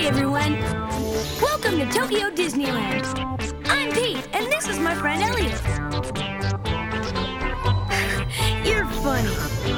Hi, everyone. Welcome to Tokyo Disneyland. I'm Pete, and this is my friend Elliot. You're funny.